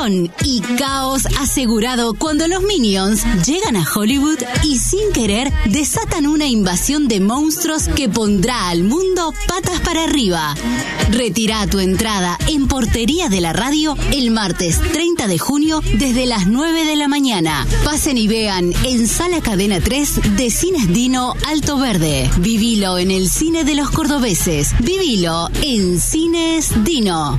acción y caos asegurado cuando los Minions llegan a Hollywood y sin querer desatan una invasión de monstruos que pondrá al mundo patas para arriba. Retira tu entrada en Portería de la Radio el martes 30 de junio desde las 9 de la mañana. Pasen y vean en Sala Cadena 3 de Cines Dino Alto Verde. Vivilo en el cine de los cordobeses. Vivilo en Cines Dino.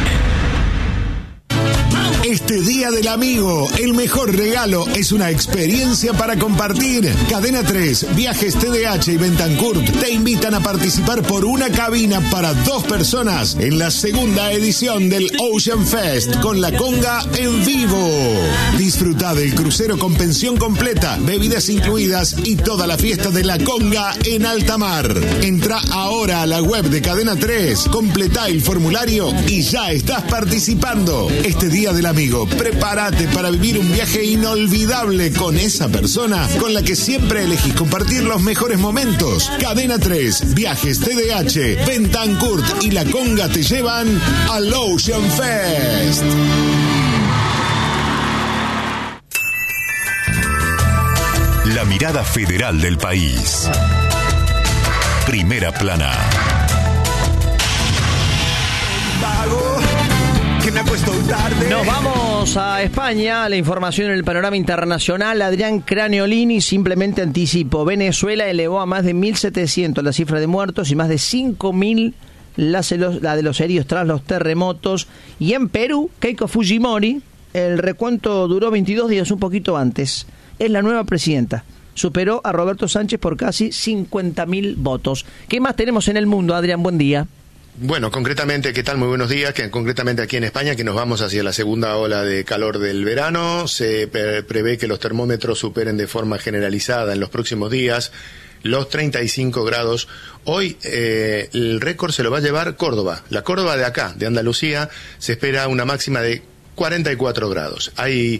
Este Día del Amigo, el mejor regalo es una experiencia para compartir. Cadena 3, Viajes TDH y Bentancur te invitan a participar por una cabina para 2 personas en la segunda edición del Ocean Fest con la conga en vivo. Disfruta del crucero con pensión completa, bebidas incluidas y toda la fiesta de la conga en alta mar. Entra ahora a la web de Cadena 3, completá el formulario y ya estás participando. Este Día del Amigo, prepárate para vivir un viaje inolvidable con esa persona con la que siempre elegís compartir los mejores momentos. Cadena 3, Viajes TDH, Bentancur y La Conga te llevan al Ocean Fest. La mirada federal del país. Primera Plana. Nos vamos a España. La información en el panorama internacional. Adrián Craniolini simplemente anticipó. Venezuela elevó a más de 1.700 la cifra de muertos y más de 5.000 la de los heridos tras los terremotos. Y en Perú, Keiko Fujimori, el recuento duró 22 días, un poquito antes. Es la nueva presidenta. Superó a Roberto Sánchez por casi 50.000 votos. ¿Qué más tenemos en el mundo, Adrián? Buen día. Bueno, concretamente, ¿qué tal? Muy buenos días. Concretamente aquí en España, que nos vamos hacia la segunda ola de calor del verano. Se prevé que los termómetros superen de forma generalizada en los próximos días los 35 grados. Hoy el récord se lo va a llevar Córdoba. La Córdoba de acá, de Andalucía, se espera una máxima de 44 grados. Hay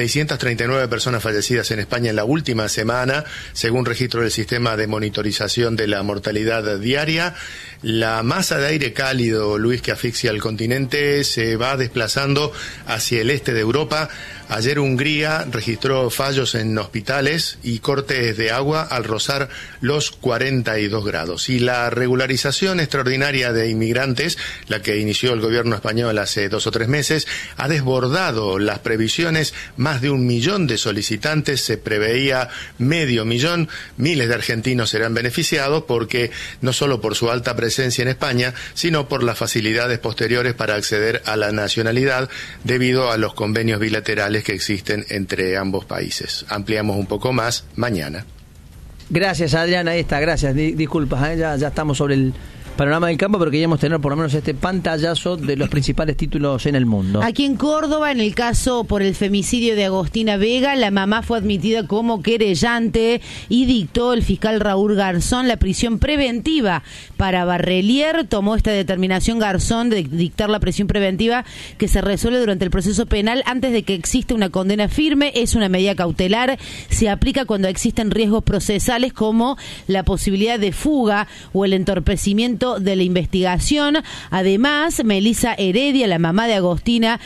639 personas fallecidas en España en la última semana, según registro del sistema de monitorización de la mortalidad diaria. La masa de aire cálido, Luis, que asfixia al continente, se va desplazando hacia el este de Europa. Ayer Hungría registró fallos en hospitales y cortes de agua al rozar los 42 grados. Y la regularización extraordinaria de inmigrantes, la que inició el gobierno español hace 2 o 3 meses, ha desbordado las previsiones. Más de 1 millón de solicitantes, se preveía 500.000. Miles de argentinos serán beneficiados porque no solo por su alta presencia en España, sino por las facilidades posteriores para acceder a la nacionalidad debido a los convenios bilaterales que existen entre ambos países. Ampliamos un poco más mañana. Gracias, Adrián, ahí está, gracias. Disculpas, ya estamos sobre el panorama del campo, pero queríamos tener por lo menos este pantallazo de los principales títulos en el mundo. Aquí en Córdoba, en el caso por el femicidio de Agostina Vega, la mamá fue admitida como querellante y dictó el fiscal Raúl Garzón la prisión preventiva para Barrelier. Tomó esta determinación Garzón de dictar la prisión preventiva que se resuelve durante el proceso penal antes de que exista una condena firme. Es una medida cautelar, se aplica cuando existen riesgos procesales como la posibilidad de fuga o el entorpecimiento de la investigación. Además, Melissa Heredia, la mamá de Agostina,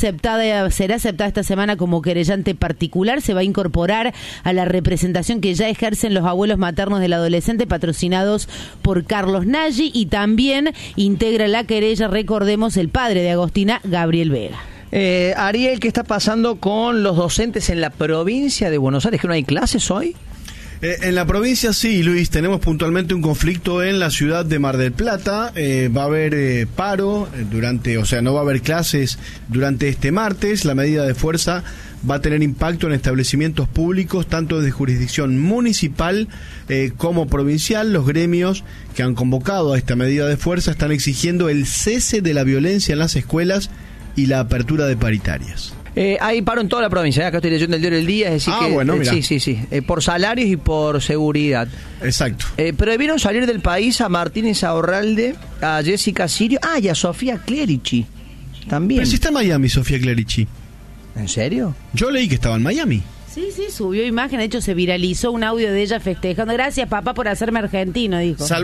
será aceptada esta semana como querellante particular. Se va a incorporar a la representación que ya ejercen los abuelos maternos del adolescente, patrocinados por Carlos Nagy, y también integra la querella, recordemos, el padre de Agostina, Gabriel Vega. Ariel, ¿qué está pasando con los docentes en la provincia de Buenos Aires? ¿Que no hay clases hoy? En la provincia sí, Luis, tenemos puntualmente un conflicto en la ciudad de Mar del Plata. Va a haber paro no va a haber clases durante este martes. La medida de fuerza va a tener impacto en establecimientos públicos, tanto de jurisdicción municipal como provincial. Los gremios que han convocado a esta medida de fuerza están exigiendo el cese de la violencia en las escuelas y la apertura de paritarias. Hay paro en toda la provincia, acá estoy leyendo el diario del día, es decir que bueno, sí, por salarios y por seguridad. Exacto. Prohibieron salir del país a Martínez Aurralde, a Jessica Sirio, y a Sofía Clerici también. Pero si está en Miami, Sofía Clerici. ¿En serio? Yo leí que estaba en Miami. Sí, subió imagen, de hecho se viralizó un audio de ella festejando. Gracias, papá, por hacerme argentino, dijo.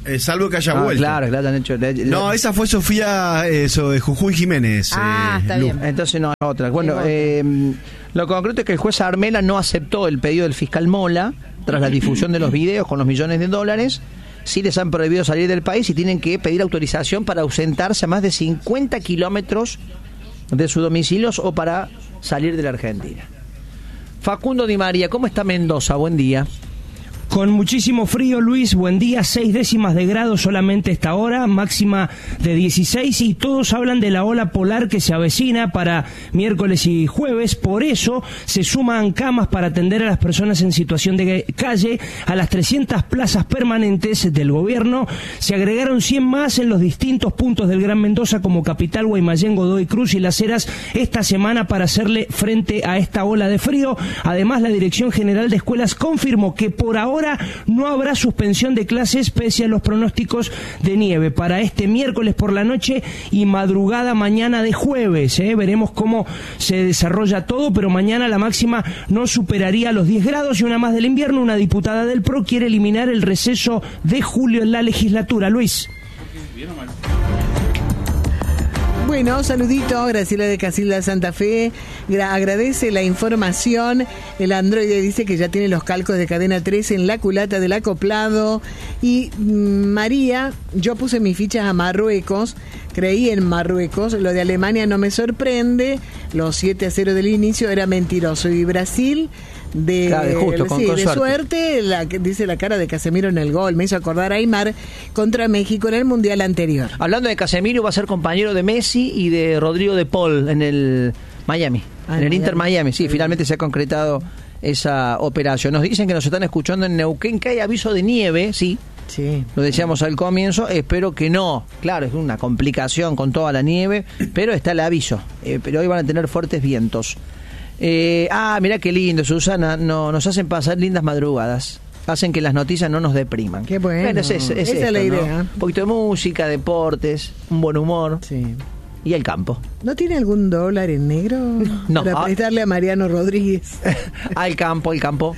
Salvo que haya vuelto. Claro, han hecho. No, esa fue Sofía Jujuy Jiménez. Está bien. Entonces no, otra. Bueno, lo concreto es que el juez Armela no aceptó el pedido del fiscal Mola tras la difusión de los videos con los millones de dólares. Sí les han prohibido salir del país y tienen que pedir autorización para ausentarse a más de 50 kilómetros de sus domicilios o para salir de la Argentina. Facundo Di María, ¿cómo está Mendoza? Buen día. Con muchísimo frío, Luis, buen día, 6 décimas de grado solamente esta hora, máxima de 16, y todos hablan de la ola polar que se avecina para miércoles y jueves. Por eso se suman camas para atender a las personas en situación de calle. A las 300 plazas permanentes del gobierno se agregaron 100 más en los distintos puntos del Gran Mendoza como Capital, Guaymallén, Godoy Cruz y Las Heras esta semana para hacerle frente a esta ola de frío. Además, la Dirección General de Escuelas confirmó que por ahora no habrá suspensión de clases pese a los pronósticos de nieve para este miércoles por la noche y madrugada mañana de jueves. Veremos cómo se desarrolla todo, pero mañana la máxima no superaría los 10 grados. Y una más del invierno, una diputada del PRO quiere eliminar el receso de julio en la legislatura. Luis. Bueno, saludito, Graciela de Casilda Santa Fe, agradece la información. El androide dice que ya tiene los calcos de Cadena 3 en la culata del acoplado. Y María, yo puse mis fichas a Marruecos, creí en Marruecos, lo de Alemania no me sorprende, los 7-0 del inicio era mentiroso. Y Brasil, de suerte, dice la cara de Casemiro en el gol, me hizo acordar a Aymar contra México en el Mundial anterior. Hablando de Casemiro, va a ser compañero de Messi y de Rodrigo de Paul en el Miami, en el Inter Miami. Sí, finalmente se ha concretado esa operación. Nos dicen que nos están escuchando en Neuquén, que hay aviso de nieve, sí. Lo decíamos al comienzo, espero que no. Claro, es una complicación con toda la nieve, pero está el aviso. Pero hoy van a tener fuertes vientos. Mirá qué lindo, Susana, nos hacen pasar lindas madrugadas, hacen que las noticias no nos depriman. Qué bueno, esa es la idea, ¿no? Un poquito de música, deportes, un buen humor. Sí. Y el campo. ¿No tiene algún dólar en negro? No. Para prestarle a Mariano Rodríguez. Al campo.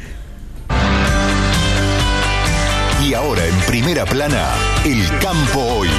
Y ahora en Primera Plana, el campo hoy.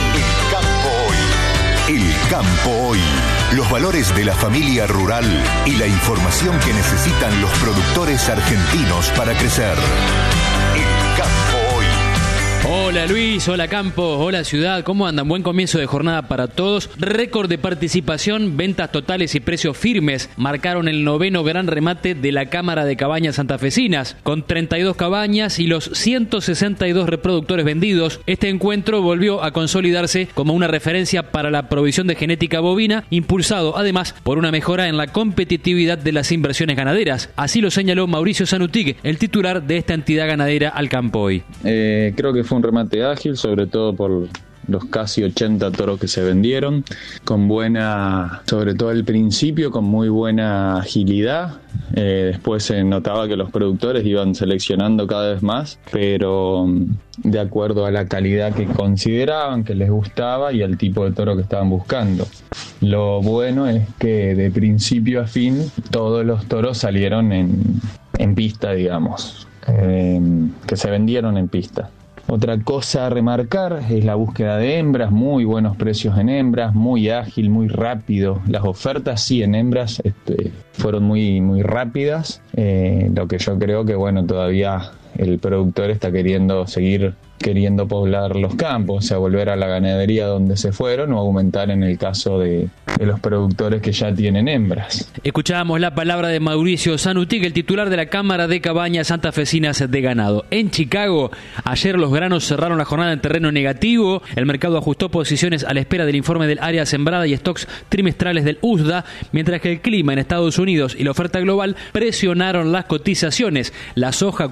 El campo hoy. Los valores de la familia rural y la información que necesitan los productores argentinos para crecer. El campo hoy. Hola Luis, hola Campo, hola Ciudad, ¿cómo andan? Buen comienzo de jornada para todos. Récord de participación, ventas totales y precios firmes marcaron el 9º gran remate de la Cámara de Cabañas Santafesinas. Con 32 cabañas y los 162 reproductores vendidos, este encuentro volvió a consolidarse como una referencia para la provisión de genética bovina, impulsado además por una mejora en la competitividad de las inversiones ganaderas. Así lo señaló Mauricio Zanutig, el titular de esta entidad ganadera al Campo hoy. Creo que fue un remate ágil, sobre todo por los casi 80 toros que se vendieron, con buena, sobre todo al principio, con muy buena agilidad. Después se notaba que los productores iban seleccionando cada vez más, pero de acuerdo a la calidad que consideraban, que les gustaba y al tipo de toro que estaban buscando. Lo bueno es que de principio a fin todos los toros salieron en pista, digamos, que se vendieron en pista. Otra cosa a remarcar es la búsqueda de hembras, muy buenos precios en hembras, muy ágil, muy rápido. Las ofertas sí en hembras fueron muy rápidas, lo que yo creo que todavía el productor está seguir queriendo poblar los campos, o sea, volver a la ganadería donde se fueron o aumentar en el caso de los productores que ya tienen hembras. Escuchábamos la palabra de Mauricio Zanutig, el titular de la Cámara de Cabañas Santafesinas de Ganado. En Chicago, ayer los granos cerraron la jornada en terreno negativo. El mercado ajustó posiciones a la espera del informe del área sembrada y stocks trimestrales del USDA, mientras que el clima en Estados Unidos y la oferta global presionaron las cotizaciones. La soja,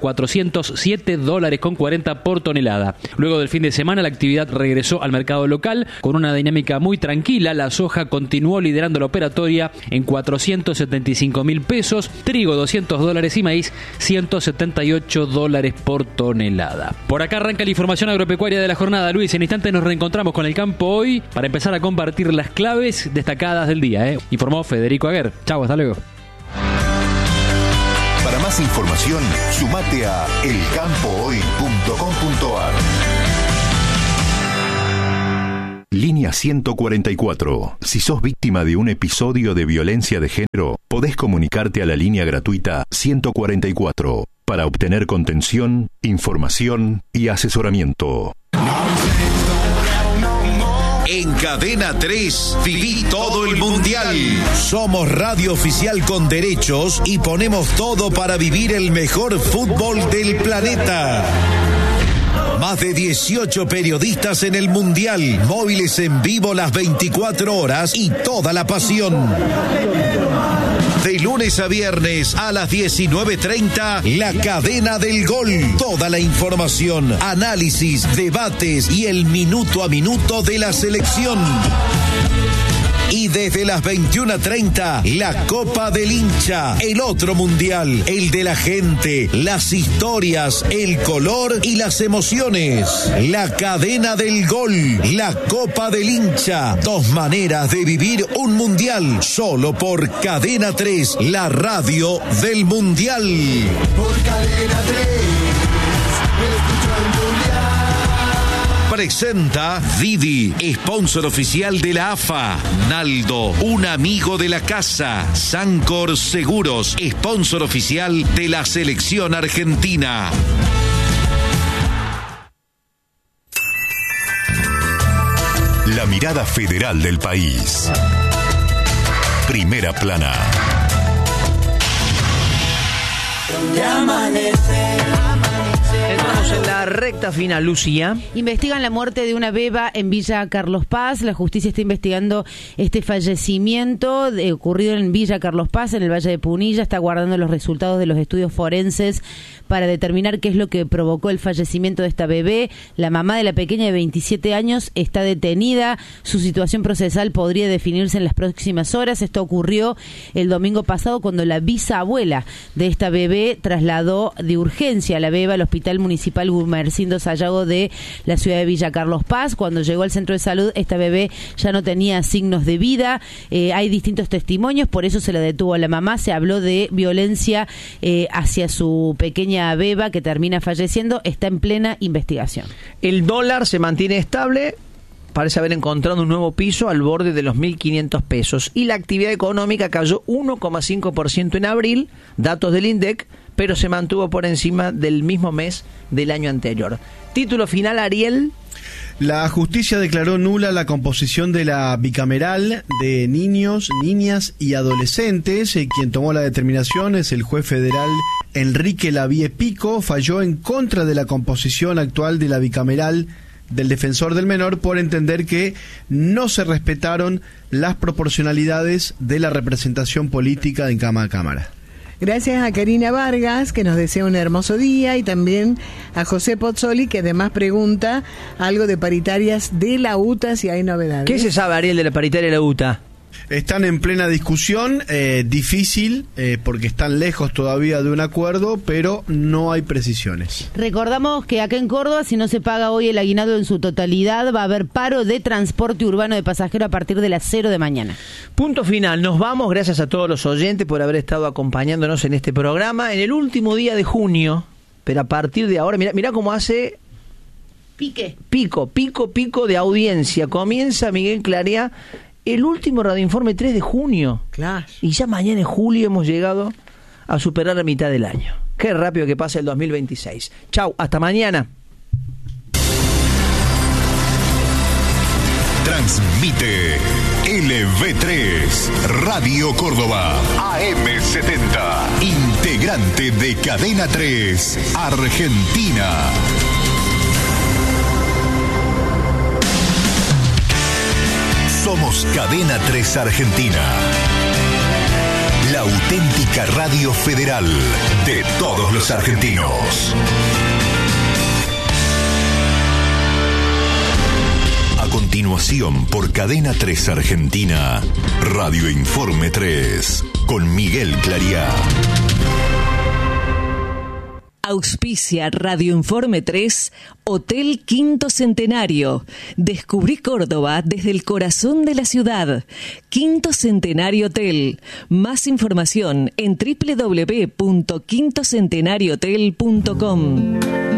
$407.40 por tonelada. Luego del fin de semana, la actividad regresó al mercado local con una dinámica muy tranquila. La soja continuó liderando la operatoria en $475.000, trigo $200 y maíz $178 por tonelada. Por acá arranca la información agropecuaria de la jornada. Luis, en instantes nos reencontramos con el Campo hoy para empezar a compartir las claves destacadas del día. Informó Federico Aguer. Chau, hasta luego. Para más información, sumate a elcampohoy.com.ar. Línea 144. Si sos víctima de un episodio de violencia de género, podés comunicarte a la línea gratuita 144 para obtener contención, información y asesoramiento. En Cadena 3, viví todo el Mundial. Somos radio oficial con derechos y ponemos todo para vivir el mejor fútbol del planeta. Más de 18 periodistas en el Mundial, móviles en vivo las 24 horas y toda la pasión. De lunes a viernes a las 19:30, La Cadena del Gol. Toda la información, análisis, debates y el minuto a minuto de la selección. Y desde las 21:30, la Copa del Hincha, el otro mundial, el de la gente, las historias, el color y las emociones. La Cadena del Gol, la Copa del Hincha, 2 maneras de vivir un mundial, solo por Cadena 3, la radio del mundial. Por Cadena 3, escucho el mundial. Presenta Didi, sponsor oficial de la AFA. Naldo, un amigo de la casa. Sancor Seguros, sponsor oficial de la selección argentina. La mirada federal del país. Primera plana. Entramos en la recta final, Lucía. Investigan la muerte de una beba en Villa Carlos Paz. La justicia está investigando este fallecimiento ocurrido en Villa Carlos Paz, en el Valle de Punilla. Está guardando los resultados de los estudios forenses para determinar qué es lo que provocó el fallecimiento de esta bebé. La mamá de la pequeña de 27 años está detenida. Su situación procesal podría definirse en las próximas horas. Esto ocurrió el domingo pasado cuando la bisabuela de esta bebé trasladó de urgencia a la beba al Hospital Municipal Gumersindo Sayago de la ciudad de Villa Carlos Paz. Cuando llegó al centro de salud, esta bebé ya no tenía signos de vida. Hay distintos testimonios, por eso se la detuvo a la mamá. Se habló de violencia hacia su pequeña beba que termina falleciendo. Está en plena investigación. El dólar se mantiene estable. Parece haber encontrado un nuevo piso al borde de los 1.500 pesos. Y la actividad económica cayó 1,5% en abril, datos del INDEC, pero se mantuvo por encima del mismo mes del año anterior. Título final, Ariel. La justicia declaró nula la composición de la bicameral de niños, niñas y adolescentes. Quien tomó la determinación es el juez federal Enrique Lavie Pico. Falló en contra de la composición actual de la bicameral del defensor del menor por entender que no se respetaron las proporcionalidades de la representación política en cada cámara. Gracias a Karina Vargas, que nos desea un hermoso día, y también a José Pozzoli, que además pregunta algo de paritarias de la UTA, si hay novedades. ¿Qué se sabe, Ariel, de la paritaria de la UTA? Están en plena discusión, difícil, porque están lejos todavía de un acuerdo, pero no hay precisiones. Recordamos que acá en Córdoba, si no se paga hoy el aguinaldo en su totalidad, va a haber paro de transporte urbano de pasajeros a partir de las 0 de mañana. Punto final. Nos vamos. Gracias a todos los oyentes por haber estado acompañándonos en este programa. En el último día de junio, pero a partir de ahora, mirá cómo hace... Pico de audiencia. Comienza Miguel Clarea el último Radioinforme 3 de junio. Claro. Y ya mañana en julio hemos llegado a superar la mitad del año. Qué rápido que pasa el 2026. Chau, hasta mañana. Transmite LV3 Radio Córdoba AM70, integrante de Cadena 3 Argentina. Somos Cadena 3 Argentina, la auténtica radio federal de todos los argentinos. A continuación, por Cadena 3 Argentina, Radio Informe 3, con Miguel Clariá. Auspicia Radio Informe 3, Hotel Quinto Centenario. Descubrí Córdoba desde el corazón de la ciudad. Quinto Centenario Hotel. Más información en www.quintocentenariohotel.com.